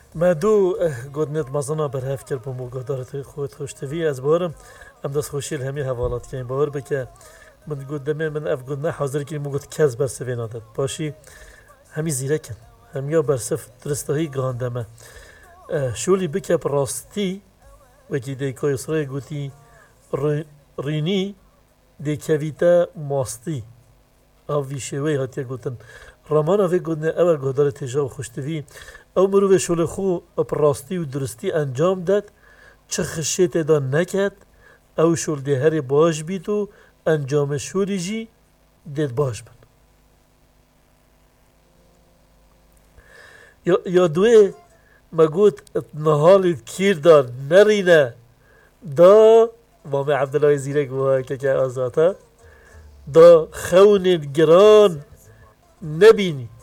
ما دو گودنت مزنا بر هف کرد با مقدارت خود خوشتوی از بارم ام دست خوشیل همی حوالات کنیم باور بکه من گودمه من اف گودنه حاضر کنیم مگود کس بر سوین آدد باشی همی زیره کن همیا بر سف درستهی گاندمه شولی بکه براستی وکی دیکای سرای گوتی رینی دیکویتا ماستی او ویشوی هاتیه گوتن رامان اوی گودنه او گودار تیجا و خوشتوی او مروه شول خو براستی و درستی انجام داد چه خشیت دا نکد او شول ده هر باش بید و انجام شولی جی دید باش بند یا دوی ما گوت نهالید کیر دا نرینه دا مام عبدالله زیرک بوها که آزاتا دا خون گران نبینی